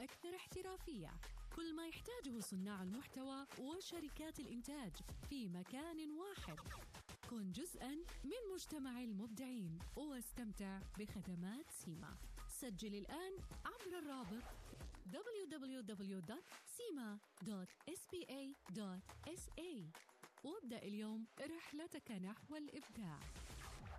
وأكثر احترافية. كل ما يحتاجه صناع المحتوى وشركات الإنتاج في مكان واحد. كن جزءاً من مجتمع المبدعين واستمتع بخدمات سيما. سجل الآن عبر الرابط www.sima.spa.sa وابدأ اليوم رحلتك نحو الإبداع.